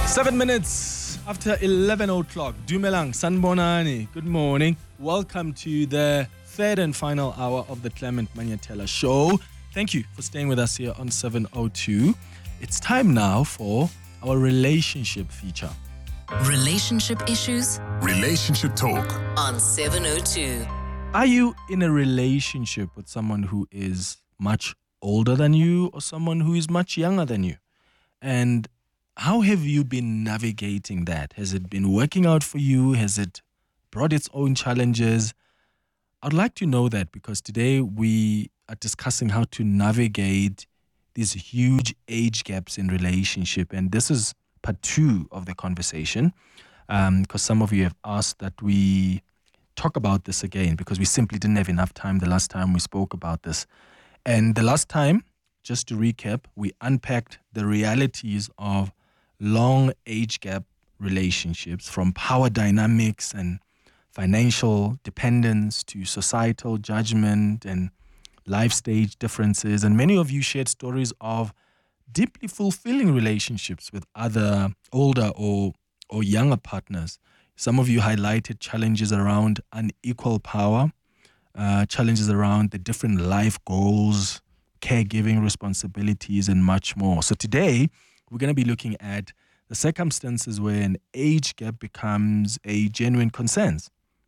7 minutes after 11 o'clock. Dumelang, Sanbonani. Good morning. Welcome to the third and final hour of the Clement Manyatela Show. Thank you for staying with us here on 702. It's time now for our relationship feature. Relationship issues? Relationship talk On 702. Are you in a relationship with someone who is much older than you or someone who is much younger than you? And how have you been navigating that? Has it been working out for you? Has it brought its own challenges? I'd like to know that because today we are discussing how to navigate these huge age gaps in relationship. And this is part 2 of the conversation because some of you have asked that we talk about this again because we simply didn't have enough time the last time we spoke about this. And the last time, just to recap, we unpacked the realities of long age gap relationships, from power dynamics and financial dependence to societal judgment and life stage differences. And many of you shared stories of deeply fulfilling relationships with other older or younger partners. Some of you highlighted challenges around unequal power, challenges around the different life goals, caregiving responsibilities, and much more. So today, we're going to be looking at the circumstances where an age gap becomes a genuine concern,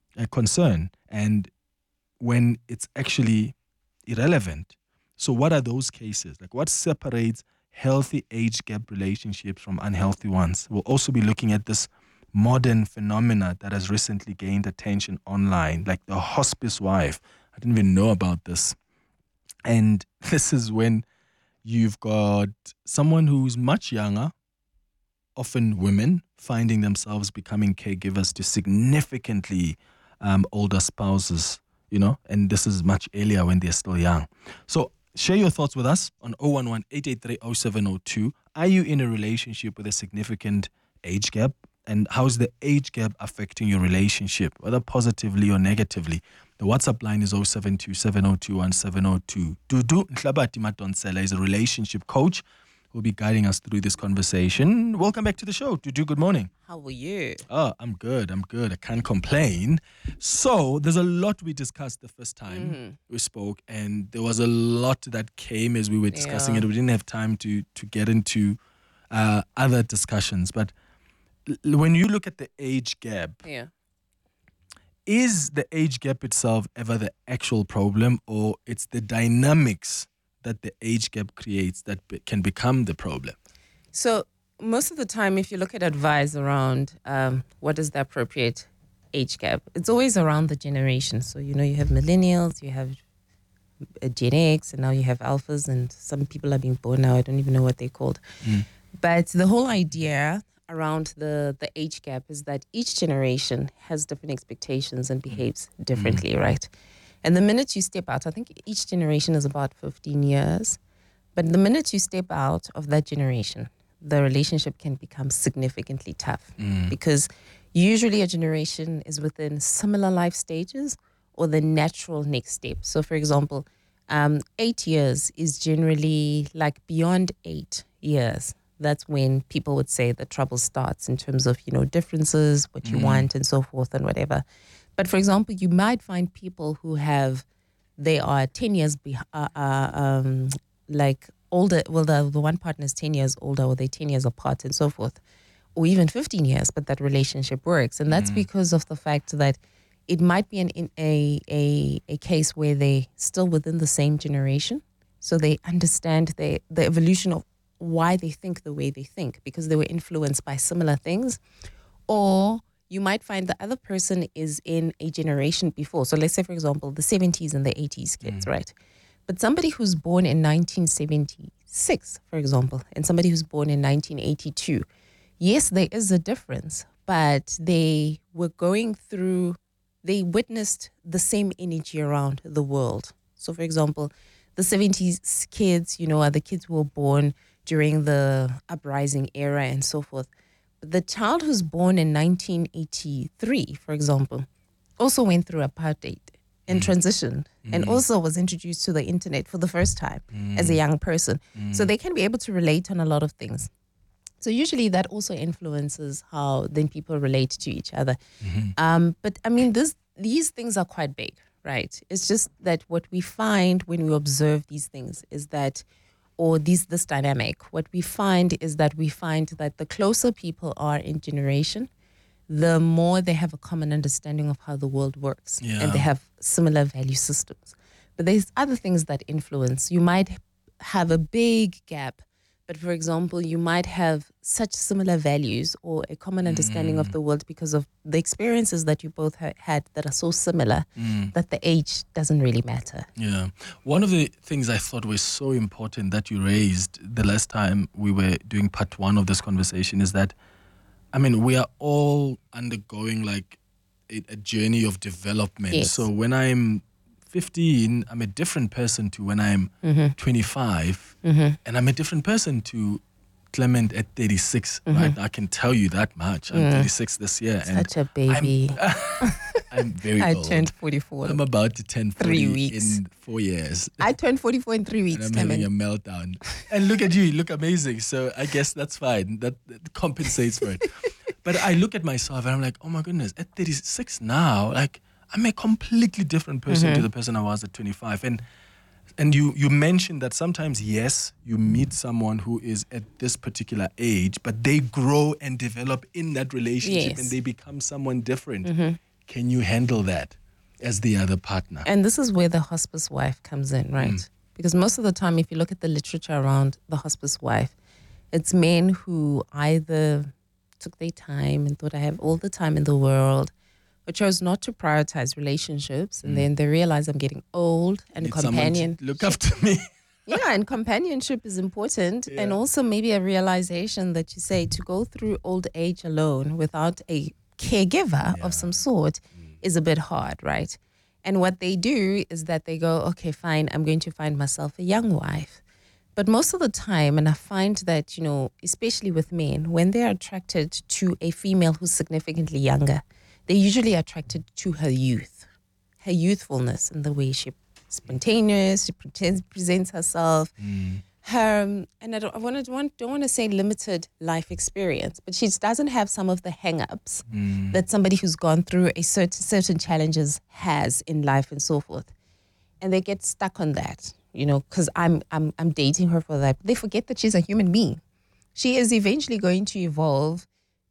and when it's actually irrelevant. So what are those cases? Like, what separates healthy age gap relationships from unhealthy ones? We'll also be looking at this modern phenomena that has recently gained attention online, like the hospice wife. I didn't even know about this. And this is when you've got someone who's much younger, often women, finding themselves becoming caregivers to significantly older spouses, and this is much earlier when they're still young. So share your thoughts with us on 011-883-0702. Are you in a relationship with a significant age gap? And how's the age gap affecting your relationship, whether positively or negatively? The WhatsApp line is 072-702-1702. Dudu Nhlabati Madonsela is a relationship coach who will be guiding us through this conversation. Welcome back to the show. Dudu, good morning. How are you? Oh, I'm good. I can't complain. So there's a lot we discussed the first time we spoke, and there was a lot that came as we were discussing it. We didn't have time to get into other discussions. But when you look at the age gap, is the age gap itself ever the actual problem, or it's the dynamics that the age gap creates that can become the problem? So most of the time, if you look at advice around what is the appropriate age gap, it's always around the generation. So, you have millennials, you have Gen X, and now you have alphas, and some people are being born now. I don't even know what they're called. But the whole idea around the age gap is that each generation has different expectations and behaves differently, right? And the minute you step out, I think each generation is about 15 years, but the minute you step out of that generation, the relationship can become significantly tough because usually a generation is within similar life stages or the natural next step. So for example, 8 years is generally like beyond 8 years. That's when people would say the trouble starts in terms of, differences, what you want and so forth and whatever. But for example, you might find people who they are 10 years like older. Well, the one partner is 10 years older, or they're 10 years apart and so forth, or even 15 years, but that relationship works. And that's because of the fact that it might be a case where they still within the same generation. So they understand the evolution of why they think the way they think because they were influenced by similar things. Or you might find the other person is in a generation before. So let's say, for example, the 70s and the 80s kids, right? But somebody who's born in 1976, for example, and somebody who's born in 1982, yes, there is a difference, but they witnessed the same energy around the world. So for example, the 70s kids, are the kids who were born during the uprising era and so forth. The child who's born in 1983, for example, also went through apartheid and transitioned and also was introduced to the internet for the first time as a young person. So they can be able to relate on a lot of things. So usually that also influences how then people relate to each other. But I mean, these things are quite big, right? It's just that what we find when we observe these things is that, or this dynamic, what we find is that the closer people are in generation, the more they have a common understanding of how the world works, and they have similar value systems. But there's other things that influence. You might have a big gap, but for example, you might have such similar values or a common understanding of the world because of the experiences that you both had that are so similar that the age doesn't really matter. Yeah. One of the things I thought was so important that you raised the last time we were doing part 1 of this conversation is that, I mean, we are all undergoing like a journey of development. Yes. So when I'm 15, I'm a different person to when I'm 25, and I'm a different person to Clement at 36, right? I can tell you that much. I'm 36 this year. Such a baby. I'm very I old. turned 44. I'm about to turn 40 3 weeks. in 4 years. I turned 44 in 3 weeks. And I'm having a meltdown. And look at you, you look amazing. So I guess that's fine. That compensates for it. But I look at myself and I'm like, oh my goodness, at 36 now, like I'm a completely different person to the person I was at 25. And you mentioned that sometimes, yes, you meet someone who is at this particular age, but they grow and develop in that relationship and they become someone different. Can you handle that as the other partner? And this is where the hospice wife comes in, right? Because most of the time, if you look at the literature around the hospice wife, it's men who either took their time and thought, I have all the time in the world, or chose not to prioritize relationships, and then they realize I'm getting old and Need someone to look after me. Yeah, and companionship is important, and also maybe a realization that you say to go through old age alone without a caregiver of some sort is a bit hard, right? And what they do is that they go, okay, fine, I'm going to find myself a young wife. But most of the time, and I find that, you know, especially with men, when they're attracted to a female who's significantly younger, they're usually attracted to her youth, her youthfulness, and the way she's spontaneous, she presents herself. Her, and I don't want to say limited life experience, but she doesn't have some of the hang-ups that somebody who's gone through a certain challenges has in life and so forth. And they get stuck on that, you know, because I'm dating her for that. They forget that she's a human being. She is eventually going to evolve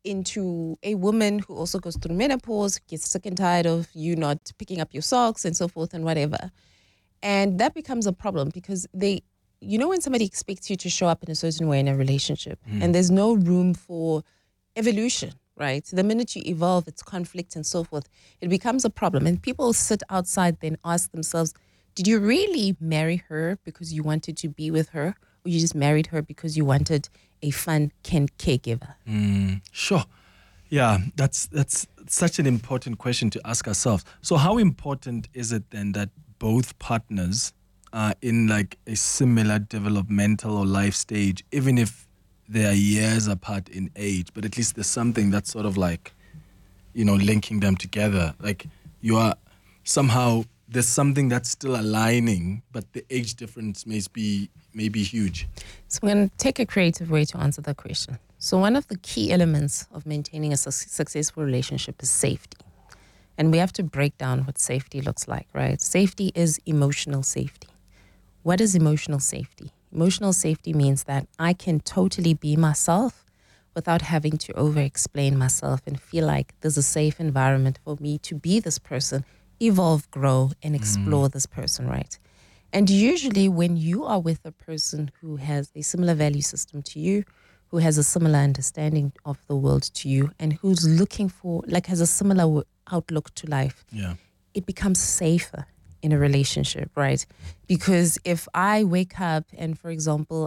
into a woman who also goes through menopause, gets sick and tired of you not picking up your socks and so forth and whatever. And that becomes a problem because you know, when somebody expects you to show up in a certain way in a relationship and there's no room for evolution, right? The minute you evolve, it's conflict and so forth. It becomes a problem. And people sit outside then ask themselves, did you really marry her because you wanted to be with her? Or you just married her because you wanted a fun caregiver? Sure. Yeah, that's such an important question to ask ourselves. So how important is it then that both partners are in like a similar developmental or life stage, even if they are years apart in age, but at least there's something that's sort of like, you know, linking them together. Like you are somehow, there's something that's still aligning, but the age difference may be huge. So we're going to take a creative way to answer that question. So one of the key elements of maintaining a successful relationship is safety. And we have to break down what safety looks like, right? Safety is emotional safety. What is emotional safety? Emotional safety means that I can totally be myself without having to over-explain myself and feel like there's a safe environment for me to be this person, evolve, grow, and explore this person, right? And usually when you are with a person who has a similar value system to you, who has a similar understanding of the world to you, and who's looking for, like, has a similar outlook to life, it becomes safer in a relationship, right? Because if I wake up and, for example,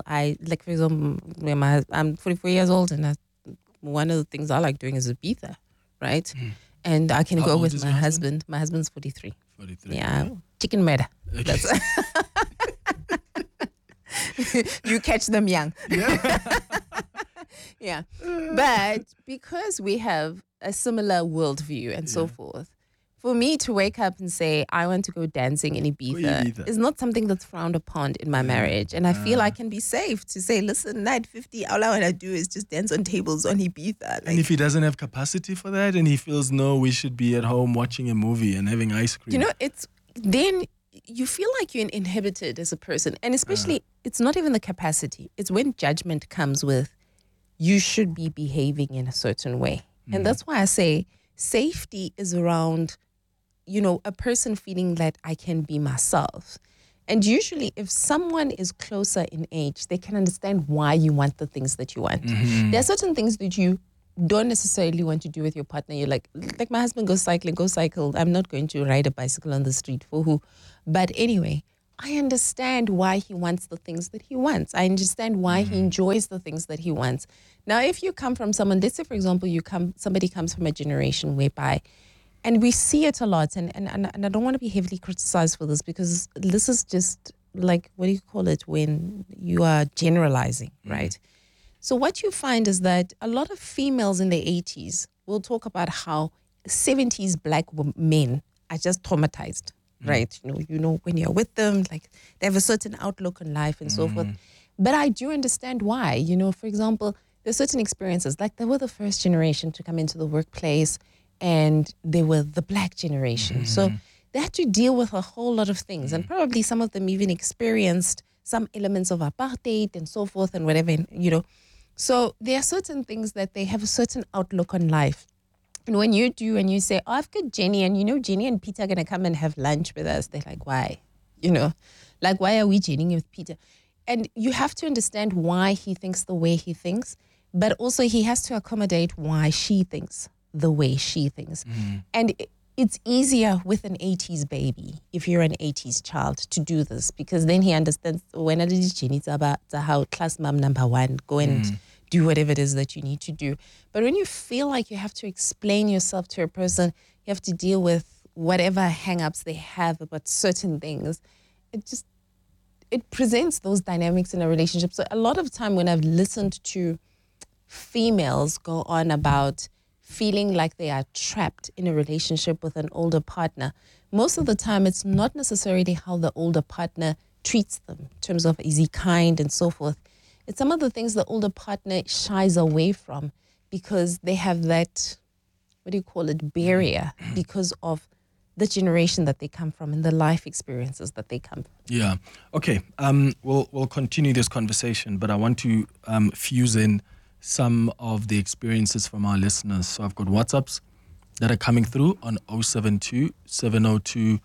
I'm 44 years old and one of the things I like doing is Ibiza, right? And I can How go old with is my your husband. My husband's 43. 43. Yeah, chicken murder. Okay. That's you catch them young. Yeah. But because we have a similar worldview and so forth, for me to wake up and say, I want to go dancing in Ibiza Ibiza. is not something that's frowned upon in my marriage. And I feel I can be safe to say, listen, night 50, all I want to do is just dance on tables on Ibiza. And if he doesn't have capacity for that and he feels, no, we should be at home watching a movie and having ice cream. you know, it's then you feel like you're inhibited as a person. And especially, it's not even the capacity. It's when judgment comes with, you should be behaving in a certain way. And that's why I say safety is around, a person feeling that I can be myself. And usually if someone is closer in age, they can understand why you want the things that you want. There are certain things that you don't necessarily want to do with your partner. You're like my husband goes cycling, go cycle. I'm not going to ride a bicycle on the street for who. But anyway, I understand why he wants the things that he wants. I understand why he enjoys the things that he wants. Now, if you come from someone, let's say, for example, somebody comes from a generation whereby, and we see it a lot, and I don't want to be heavily criticized for this because this is just like, what do you call it when you are generalizing, right? So what you find is that a lot of females in the 80s will talk about how 70s black men are just traumatized, right? When you're with them, like they have a certain outlook on life and so forth. But I do understand why. For example, there's certain experiences, like they were the first generation to come into the workplace and they were the black generation. So they had to deal with a whole lot of things. And probably some of them even experienced some elements of apartheid and so forth and whatever, So there are certain things that they have a certain outlook on life. And when you do and you say, oh, I've got Jenny, and Jenny and Peter are going to come and have lunch with us. They're like, why? Like, why are we Jenny with Peter? And you have to understand why he thinks the way he thinks, but also he has to accommodate why she thinks the way she thinks. And it's easier with an 80s baby, if you're an 80s child, to do this, because then he understands when I did Jenny, it's about how class mom number one, go and do whatever it is that you need to do. But when you feel like you have to explain yourself to a person, you have to deal with whatever hang-ups they have about certain things, it presents those dynamics in a relationship. So a lot of time when I've listened to females go on about feeling like they are trapped in a relationship with an older partner, most of the time it's not necessarily how the older partner treats them in terms of is he kind and so forth. It's some of the things the older partner shies away from because they have that, barrier because of the generation that they come from and the life experiences that they come from. Yeah. Okay. We'll continue this conversation, but I want to fuse in some of the experiences from our listeners. So I've got WhatsApps that are coming through on 072 702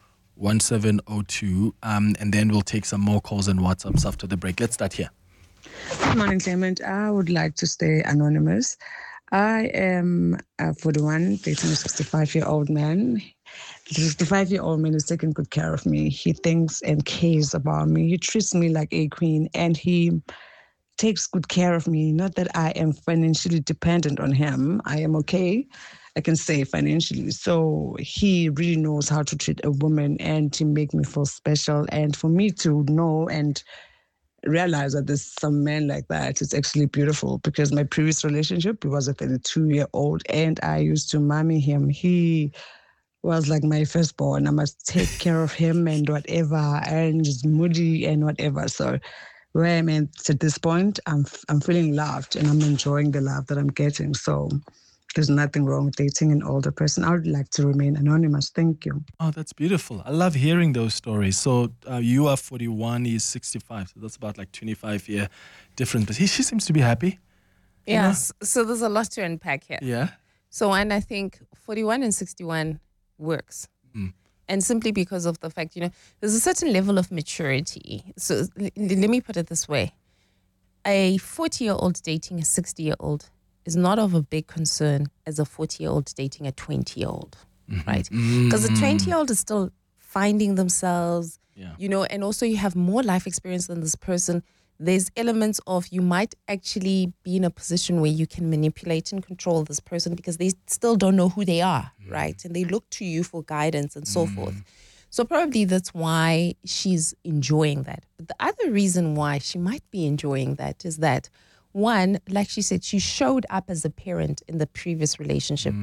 1702, and then we'll take some more calls and WhatsApps after the break. Let's start here. Good morning, Clement. I would like to stay anonymous. I am 41, dating a 65-year-old man. The 65-year-old man is taking good care of me. He thinks and cares about me. He treats me like a queen, and he takes good care of me. Not that I am financially dependent on him. I am okay, I can say, financially. So he really knows how to treat a woman and to make me feel special. And for me to know and realize that there's some men like that, it's actually beautiful, because my previous relationship, he was a 32-year-old and I used to mommy him. He was like my firstborn. I must take care of him and whatever, and just moody and whatever. So where I'm at this point, I'm feeling loved and I'm enjoying the love that I'm getting. So there's nothing wrong with dating an older person. I would like to remain anonymous. Thank you. Oh, that's beautiful. I love hearing those stories. So you are 41, he's 65. So that's about like 25-year difference. But she seems to be happy. Yes. So there's a lot to unpack here. Yeah. So, and I think 41 and 61 works. And simply because of the fact, there's a certain level of maturity. So let me put it this way. A 40-year-old dating a 60-year-old is not of a big concern as a 40-year-old dating a 20-year-old, right? Because the 20-year-old is still finding themselves, and also you have more life experience than this person. There's elements of you might actually be in a position where you can manipulate and control this person because they still don't know who they are, right? And they look to you for guidance and so forth. So probably that's why she's enjoying that. But the other reason why she might be enjoying that is that, one, like she said, she showed up as a parent in the previous relationship.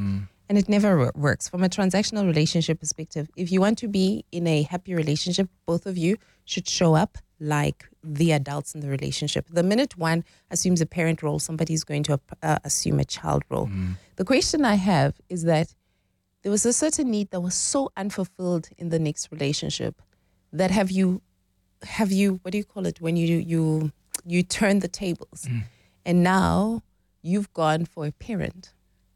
And it never works. From a transactional relationship perspective, if you want to be in a happy relationship, both of you should show up like the adults in the relationship. The minute one assumes a parent role, somebody's going to assume a child role. The question I have is that there was a certain need that was so unfulfilled in the next relationship that have you, what do you call it, when you turn the tables and now you've gone for a parent.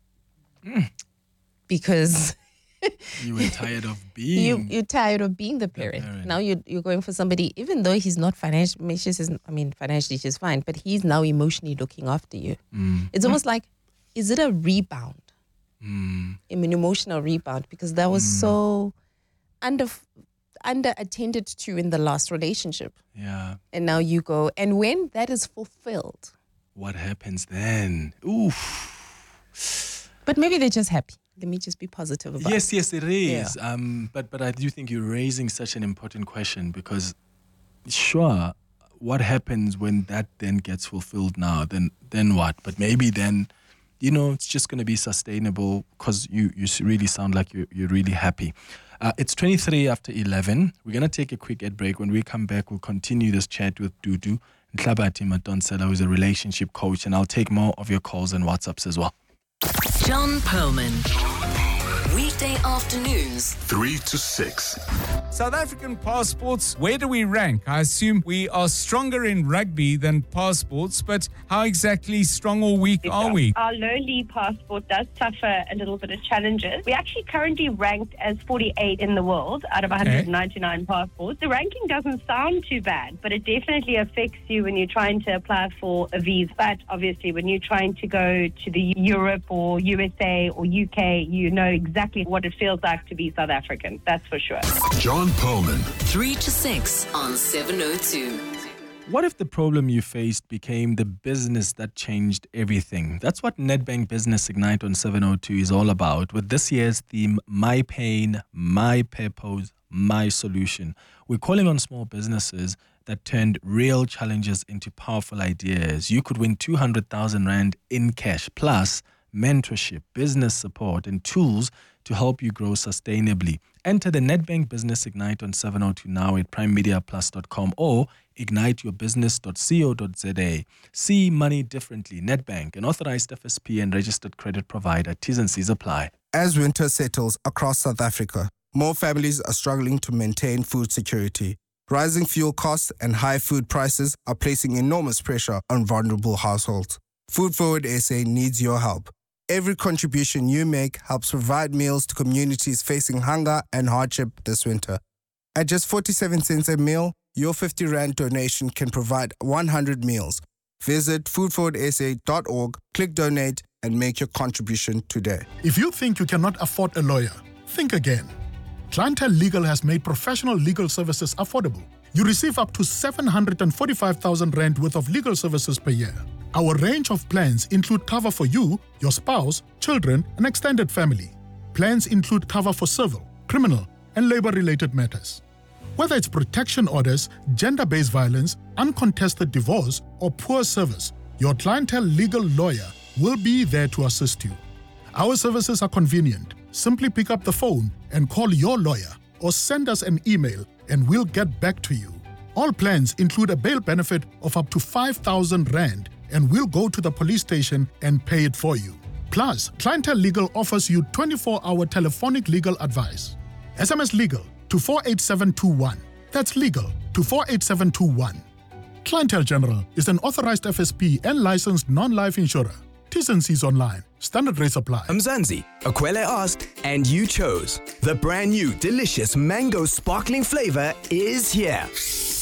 Because you were tired of being. You're tired of being the parent. Now you're going for somebody, even though he's not financially, financially she's fine, but he's now emotionally looking after you. It's almost like, is it a rebound? An emotional rebound, because that was so under attended to in the last relationship. Yeah. And now you go, and when that is fulfilled, what happens then? Oof. But maybe they're just happy. Let me just be positive about it. Yes, it is. Yeah. But I do think you're raising such an important question, because sure, what happens when that then gets fulfilled now? Then what? But maybe then, it's just going to be sustainable, because you really sound like you're really happy. It's 23 after 11. We're going to take a quick ad break. When we come back, we'll continue this chat with Dudu Nhlabati Madonsela, who's a relationship coach, and I'll take more of your calls and WhatsApps as well. John Perlman. Weekday afternoons, 3 to 6. South African passports, where do we rank? I assume we are stronger in rugby than passports, but how exactly strong or weak are we? Our lowly passport does suffer a little bit of challenges. We're actually currently ranked as 48 in the world out of 199 passports. The ranking doesn't sound too bad, but it definitely affects you when you're trying to apply for a visa. But obviously, when you're trying to go to the Europe or USA or UK, you know exactly what it feels like to be South African. That's for sure. John Perlman. 3 to 6 on 702. What if the problem you faced became the business that changed everything? That's what Nedbank Business Ignite on 702 is all about, with this year's theme, My Pain, My Purpose, My Solution. We're calling on small businesses that turned real challenges into powerful ideas. You could win 200,000 Rand in cash, plus mentorship, business support, and tools to help you grow sustainably. Enter the Nedbank Business Ignite on 702 now at primemediaplus.com or igniteyourbusiness.co.za. See money differently. Nedbank, an authorized FSP and registered credit provider. T's and C's apply. As winter settles across South Africa, more families are struggling to maintain food security. Rising fuel costs and high food prices are placing enormous pressure on vulnerable households. Food Forward SA needs your help. Every contribution you make helps provide meals to communities facing hunger and hardship this winter. At just 47 cents a meal, your 50 Rand donation can provide 100 meals. Visit foodforwardsa.org, click donate, and make your contribution today. If you think you cannot afford a lawyer, think again. Clientele Legal has made professional legal services affordable. You receive up to 745,000 Rand worth of legal services per year. Our range of plans include cover for you, your spouse, children, and extended family. Plans include cover for civil, criminal, and labor-related matters. Whether it's protection orders, gender-based violence, uncontested divorce, or poor service, your Clientele Legal lawyer will be there to assist you. Our services are convenient. Simply pick up the phone and call your lawyer or send us an email and we'll get back to you. All plans include a bail benefit of up to 5,000 Rand and we'll go to the police station and pay it for you. Plus, Clientele Legal offers you 24-hour telephonic legal advice. SMS Legal to 48721. That's legal to 48721. Clientele General is an authorized FSP and licensed non-life insurer. T's and C's online. Standard rates apply. Mzansi, Akwele asked, and you chose. The brand new delicious mango sparkling flavor is here.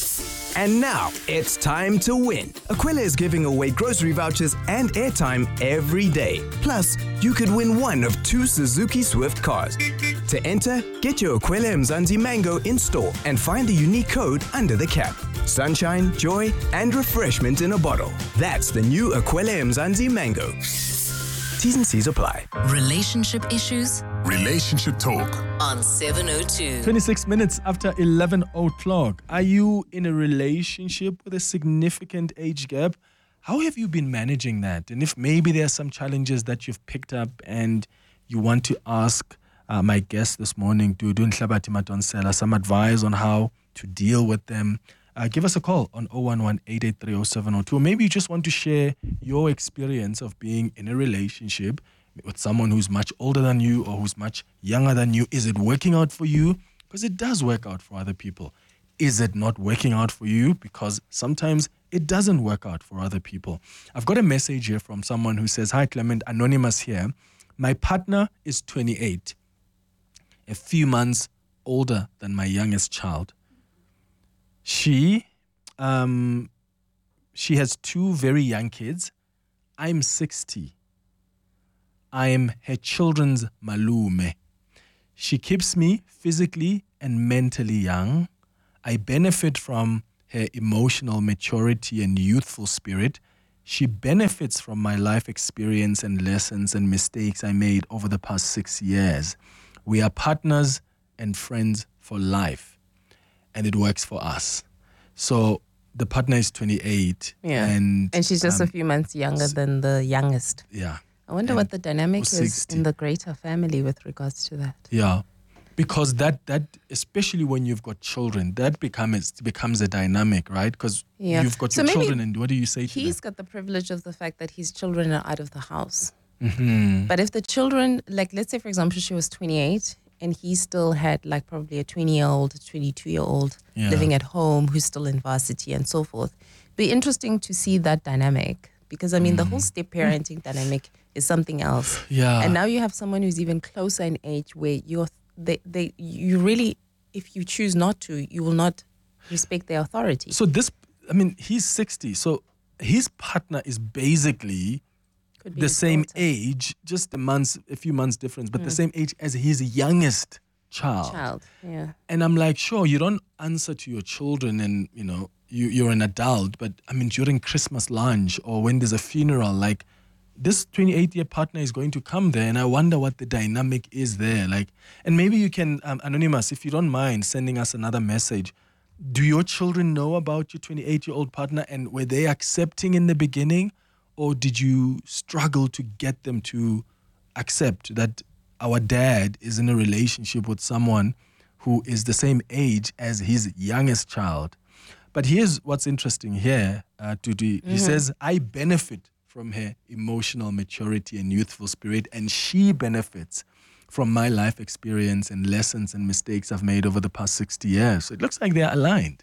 And now, it's time to win. Akwele is giving away grocery vouchers and airtime every day. Plus, you could win one of 2 Suzuki Swift cars. To enter, get your Akwele Mzansi Mango in store and find the unique code under the cap. Sunshine, joy, and refreshment in a bottle. That's the new Akwele Mzansi Mango. T's and C's apply. Relationship issues Relationship Talk. on 702. 26 minutes after 11 o'clock. Are you in a relationship with a significant age gap? How have you been managing that? And if maybe there are some challenges that you've picked up and you want to ask my guest this morning, Dudu Nhlabati Madonsela, some advice on how to deal with them, give us a call on 011-883-0702. Or maybe you just want to share your experience of being in a relationship with someone who's much older than you or who's much younger than you. Is it working out for you? Because it does work out for other people. Is it not working out for you? Because sometimes it doesn't work out for other people. I've got a message here from someone who says, "Hi Clement, anonymous here. My partner is 28, a few months older than my youngest child. She has 2 very young kids. I'm 60. I am her children's malume. She keeps me physically and mentally young. I benefit from her emotional maturity and youthful spirit. She benefits from my life experience and lessons and mistakes I made over the past 6 years. We are partners and friends for life. And it works for us." So the partner is 28. Yeah. And she's just a few months younger than the youngest. Yeah. I wonder what the dynamic is 60. in the greater family with regards to that. Yeah. Because that especially when you've got children, that becomes a dynamic, right? Because you've got your children, and what do you say to them? He's got the privilege of the fact that his children are out of the house. Mm-hmm. But if the children, like let's say for example, she was 28 and he still had like probably a 20-year-old, a 22-year-old living at home who's still in varsity and so forth. Be interesting to see that dynamic, because I mean the whole step parenting dynamic is something else. Yeah. And now you have someone who's even closer in age where you really, if you choose not to, you will not respect their authority. So he's 60. So his partner is basically the same age, just a few months difference, but the same age as his youngest child. Yeah. And I'm like, sure, you don't answer to your children and, you're an adult, but I mean, during Christmas lunch or when there's a funeral, like this 28-year partner is going to come there, and I wonder what the dynamic is there. Like, and maybe you can, Anonymous, if you don't mind sending us another message. Do your children know about your 28-year-old partner, and were they accepting in the beginning? Or did you struggle to get them to accept that our dad is in a relationship with someone who is the same age as his youngest child? But here's what's interesting here, Tutu. He says, I benefit from her emotional maturity and youthful spirit, and she benefits from my life experience and lessons and mistakes I've made over the past 60 years. So it looks like they're aligned.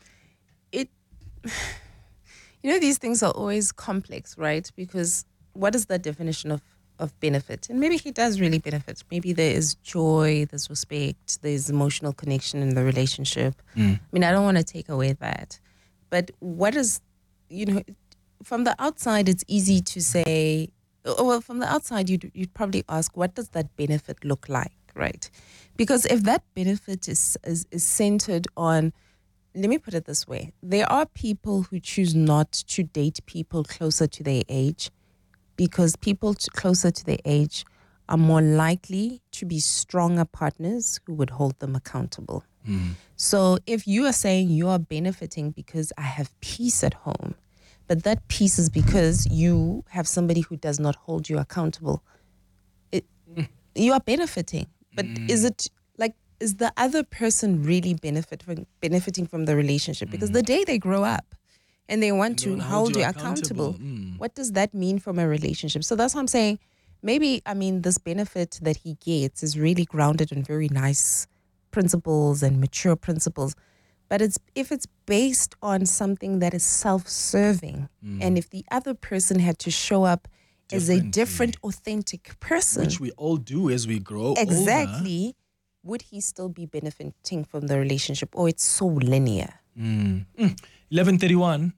These things are always complex, right? Because what is the definition of benefit? And maybe he does really benefit. Maybe there is joy, there's respect, there's emotional connection in the relationship. I mean, I don't want to take away that. But what is, from the outside, it's easy to say, well, from the outside, you'd probably ask, what does that benefit look like, right? Because if that benefit is centered on, let me put it this way. There are people who choose not to date people closer to their age because people closer to their age are more likely to be stronger partners who would hold them accountable. So if you are saying you are benefiting because I have peace at home, but that peace is because you have somebody who does not hold you accountable, you are benefiting. But is the other person really benefiting from the relationship? Because the day they grow up and they want to hold you accountable, what does that mean from a relationship? So that's what I'm saying. Maybe, this benefit that he gets is really grounded in very nice principles and mature principles. But if it's based on something that is self-serving, and if the other person had to show up as a different, authentic person, which we all do as we grow older, would he still be benefiting from the relationship, or it's so linear? 11:31.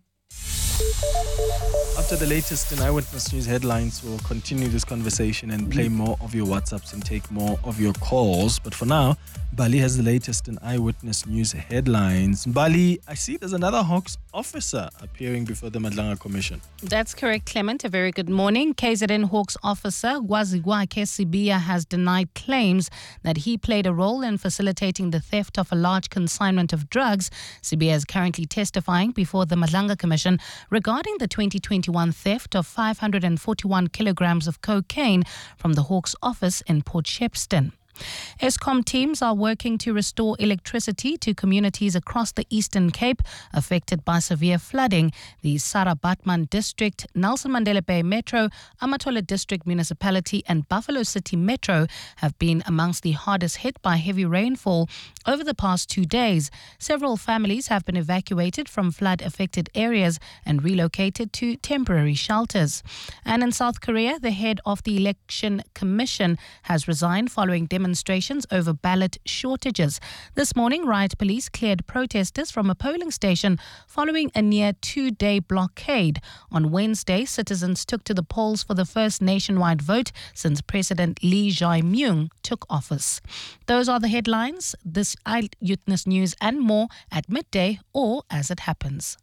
After the latest in Eyewitness News headlines, we'll continue this conversation and play more of your WhatsApps and take more of your calls. But for now, Bali has the latest in Eyewitness News headlines. Bali, I see there's another Hawks officer appearing before the Madlanga Commission. That's correct, Clement. A very good morning. KZN Hawks officer Gwazigwake Sibiya has denied claims that he played a role in facilitating the theft of a large consignment of drugs. Sibiya is currently testifying before the Madlanga Commission regarding the 2021 2021 theft of 541 kilograms of cocaine from the Hawks office in Port Shepstone. Eskom teams are working to restore electricity to communities across the Eastern Cape affected by severe flooding. The Sarah Baartman District, Nelson Mandela Bay Metro, Amatola District Municipality and Buffalo City Metro have been amongst the hardest hit by heavy rainfall over the past 2 days. Several families have been evacuated from flood-affected areas and relocated to temporary shelters. And in South Korea, the head of the Election Commission has resigned following demonstrations over ballot shortages. This morning, riot police cleared protesters from a polling station following a near 2-day blockade. On Wednesday, citizens took to the polls for the first nationwide vote since President Lee Jae-myung took office. Those are the headlines. This Eyewitness News and more at midday or as it happens.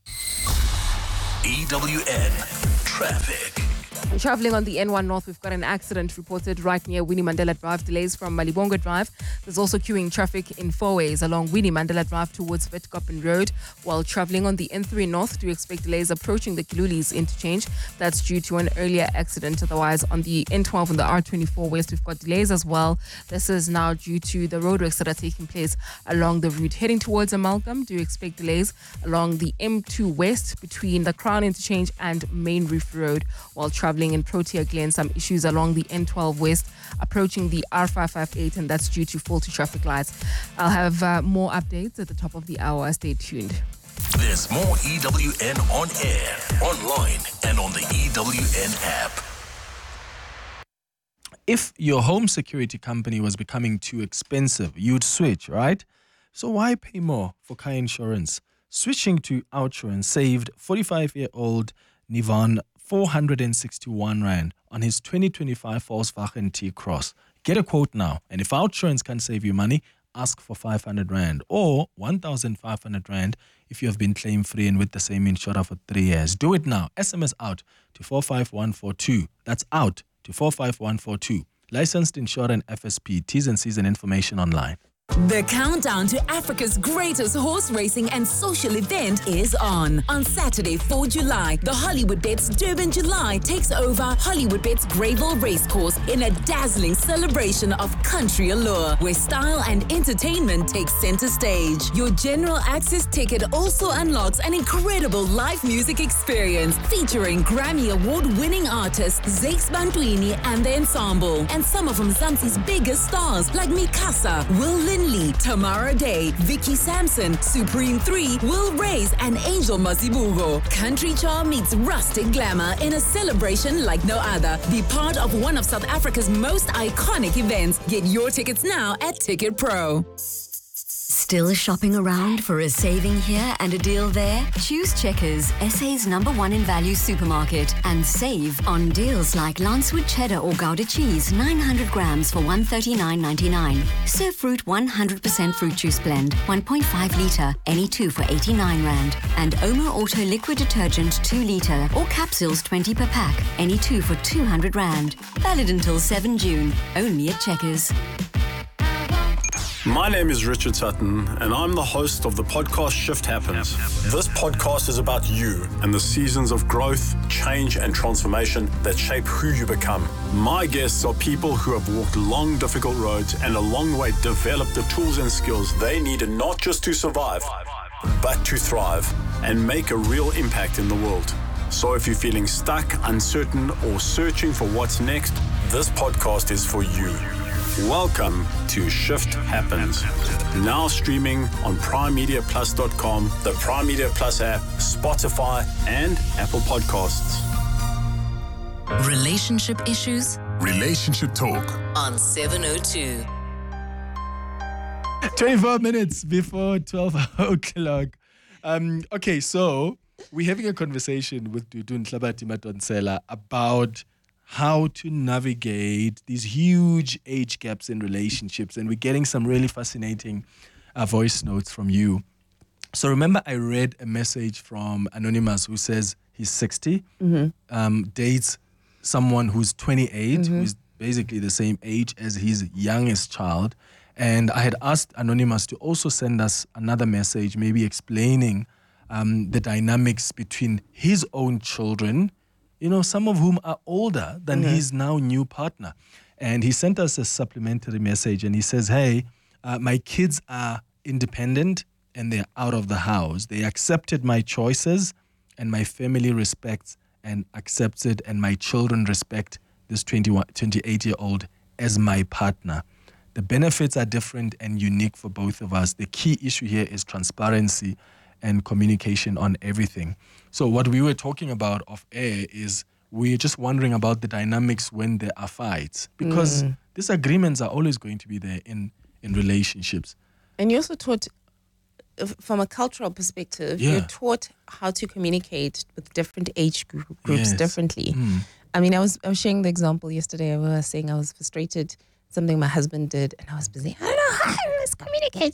EWN Traffic. Travelling on the N1 North, we've got an accident reported right near Winnie Mandela Drive. Delays from Malibongo Drive. There's also queuing traffic in 4 ways along Winnie Mandela Drive towards Witkoppen Road. While travelling on the N3 North, do expect delays approaching the Kilulis interchange. That's due to an earlier accident. Otherwise, on the N12 and the R24 West, we've got delays as well. This is now due to the roadworks that are taking place along the route. Heading towards Amalgam, do expect delays along the M2 West between the Crown Interchange and Main Reef Road. While travelling in Protea Glen, some issues along the N12 West approaching the R558, and that's due to faulty traffic lights. I'll have more updates at the top of the hour. Stay tuned. There's more EWN on air, online, and on the EWN app. If your home security company was becoming too expensive, you'd switch, right? So why pay more for car insurance? Switching to Outsurance saved 45-year-old Nivan 461 Rand on his 2025 Volkswagen T-Cross. Get a quote now, and if Outsurance can save you money, ask for 500 Rand or 1,500 Rand if you have been claim-free and with the same insurer for 3 years. Do it now. SMS out to 45142. That's out to 45142. Licensed insurer and FSP. T's and C's and information online. The countdown to Africa's greatest horse racing and social event is on. On Saturday, 4 July, the Hollywood Bets Durban July takes over Hollywood Bets Greyville Racecourse in a dazzling celebration of country allure, where style and entertainment take center stage. Your general access ticket also unlocks an incredible live music experience featuring Grammy Award-winning artists Zakes Bantwini and the ensemble, and some of Mzansi's biggest stars like Mikasa, Will Linley, Tamara Day, Vicky Sampson, Supreme 3, Will Reyes, and Angel Masibugo. Country charm meets rustic glamour in a celebration like no other. Be part of one of South Africa's most iconic events. Get your tickets now at Ticket Pro. Still shopping around for a saving here and a deal there? Choose Checkers, SA's #1 in value supermarket, and save on deals like Lancewood cheddar or Gouda cheese, 900 grams for $139.99. Sir Fruit 100% fruit juice blend, 1.5 litre, any 2 for 89 Rand. And Omo Auto liquid detergent 2 litre or capsules 20 per pack, any 2 for 200 Rand. Valid until 7 June, only at Checkers. My name is Richard Sutton, and I'm the host of the podcast Shift Happens. This podcast is about you and the seasons of growth, change, and transformation that shape who you become. My guests are people who have walked long, difficult roads and along the way developed the tools and skills they needed not just to survive, but to thrive and make a real impact in the world. So if you're feeling stuck, uncertain, or searching for what's next, this podcast is for you. Welcome to Shift Happens. Now streaming on PrimeMediaPlus.com, the Prime Media Plus app, Spotify, and Apple Podcasts. Relationship issues? Relationship Talk. On 702. 24 minutes before 12 o'clock. Okay, so we're having a conversation with Dudu Nhlabati Madonsela about how to navigate these huge age gaps in relationships. And we're getting some really fascinating voice notes from you. So remember, I read a message from Anonymous who says he's 60, dates someone who's 28, who's basically the same age as his youngest child. And I had asked Anonymous to also send us another message, maybe explaining the dynamics between his own children, some of whom are older than his now new partner. And he sent us a supplementary message and he says, hey, my kids are independent and they're out of the house. They accepted my choices and my family respects and accepts it, and my children respect this 28-year-old as my partner. The benefits are different and unique for both of us. The key issue here is transparency and communication on everything. So what we were talking about off air is we're just wondering about the dynamics when there are fights, because disagreements are always going to be there in relationships. And you also taught, from a cultural perspective, you're taught how to communicate with different age groups differently. I mean, I was sharing the example yesterday. I was saying I was frustrated, something my husband did, and I was busy. I don't know how to communicate.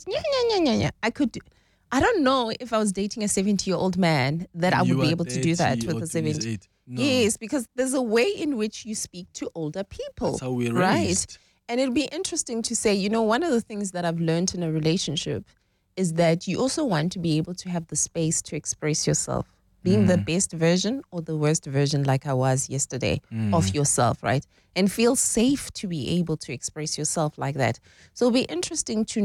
I don't know if I was dating a 70-year-old man that I would be able to do that with a 70. No. Yes, because there's a way in which you speak to older people. That's how we're right? raised. And it'd be interesting to say, one of the things that I've learned in a relationship is that you also want to be able to have the space to express yourself, being the best version or the worst version, like I was yesterday, of yourself, right? And feel safe to be able to express yourself like that. So it'll be interesting to